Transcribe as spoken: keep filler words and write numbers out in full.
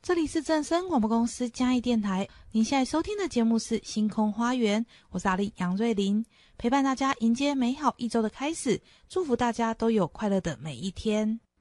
这里是正声广播公司嘉义电台，您现在收听的节目是星空花园，我是阿丽杨瑞琳，陪伴大家迎接美好一周的开始，祝福大家都有快乐的每一天。